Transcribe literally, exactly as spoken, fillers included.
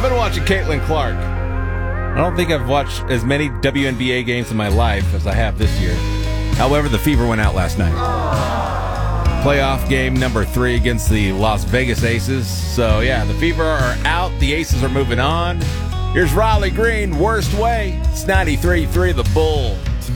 I've been watching Caitlin Clark. I don't think I've watched as many W N B A games in my life as I have this year. However, the Fever went out last night. Playoff game number three against the Las Vegas Aces. So, yeah, the Fever are out. The Aces are moving on. Here's Riley Green, Worst Way. It's ninety-three three The Bull.